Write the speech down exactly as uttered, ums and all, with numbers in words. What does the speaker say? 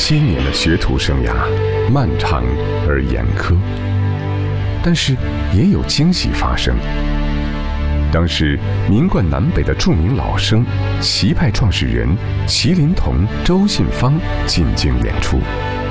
些年的学徒生涯漫长而严苛，但是也有惊喜发生。当时名冠南北的著名老生棋派创始人麒麟童周信芳进京演出，